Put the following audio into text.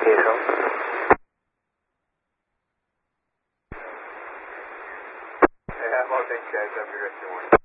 Diesel. Hey, I'm all thanks, guys. Have a great morning.